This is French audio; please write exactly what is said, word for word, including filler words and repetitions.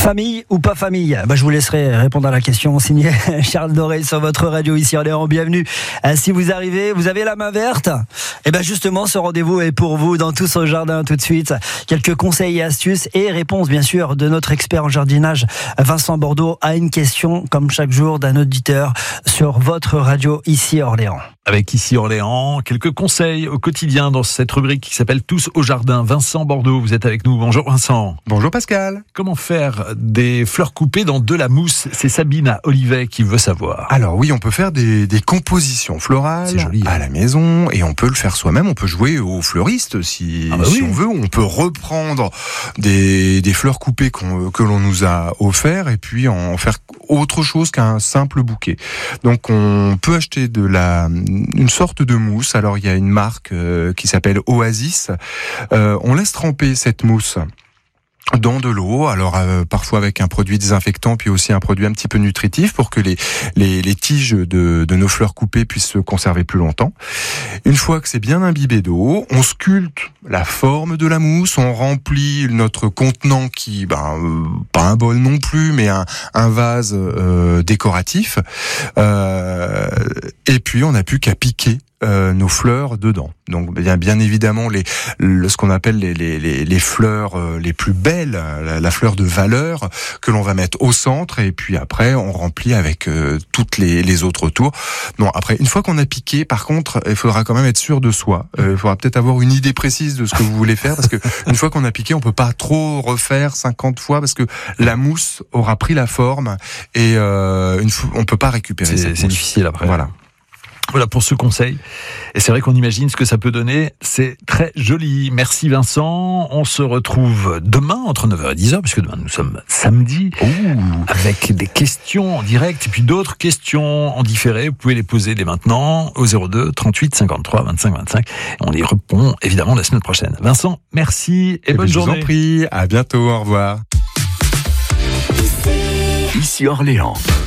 Famille ou pas famille? Bah, je vous laisserai répondre à la question. Signé Charles Doré sur votre radio ici Orléans. Bienvenue. Si vous arrivez, vous avez la main verte. Et ben justement, ce rendez-vous est pour vous dans Tous au jardin. Tout de suite, quelques conseils et astuces et réponses bien sûr de notre expert en jardinage Vincent Bordeaux à une question comme chaque jour d'un auditeur sur votre radio ici Orléans. Avec ici Orléans, quelques conseils au quotidien dans cette rubrique qui s'appelle Tous au jardin. Vincent Bordeaux, vous êtes avec nous. Bonjour Vincent. Bonjour Pascal. Comment faire des fleurs coupées dans de la mousse? C'est Sabine à Olivet qui veut savoir. Alors oui, on peut faire des, des compositions florales C'est joli, hein. à la maison et on peut le faire soi-même. On peut jouer au fleuriste si, ah bah si oui. on veut. On peut reprendre des, des fleurs coupées qu'on, que l'on nous a offert et puis en faire autre chose qu'un simple bouquet. Donc on peut acheter de la une sorte de mousse. Alors il y a une marque euh, qui s'appelle Oasis. Euh, on laisse tremper cette mousse dans de l'eau, alors euh, parfois avec un produit désinfectant, puis aussi un produit un petit peu nutritif pour que les les, les tiges de, de nos fleurs coupées puissent se conserver plus longtemps. Une fois que c'est bien imbibé d'eau, on sculpte la forme de la mousse, on remplit notre contenant qui, ben euh, pas un bol non plus, mais un, un vase euh, décoratif, euh, et puis on n'a plus qu'à piquer Euh, nos fleurs dedans. Donc bien, bien évidemment les, le, ce qu'on appelle les, les, les, les fleurs euh, les plus belles, la, la fleur de valeur que l'on va mettre au centre et puis après on remplit avec euh, toutes les, les autres autour. Non, après une fois qu'on a piqué, par contre, il faudra quand même être sûr de soi. Euh, il faudra peut-être avoir une idée précise de ce que vous voulez faire parce que une fois qu'on a piqué, on peut pas trop refaire cinquante fois parce que la mousse aura pris la forme et euh, une fois, on peut pas récupérer. C'est, c'est difficile après. Voilà. Voilà pour ce conseil. Et c'est vrai qu'on imagine ce que ça peut donner. C'est très joli. Merci Vincent. On se retrouve demain entre neuf heures et dix heures, puisque demain nous sommes samedi, Ouh. avec des questions en direct et puis d'autres questions en différé. Vous pouvez les poser dès maintenant au zéro deux trente-huit cinquante-trois vingt-cinq vingt-cinq. On y répond évidemment la semaine prochaine. Vincent, merci et, et bonne journée. Je vous en prie. À bientôt. Au revoir. Ici Orléans.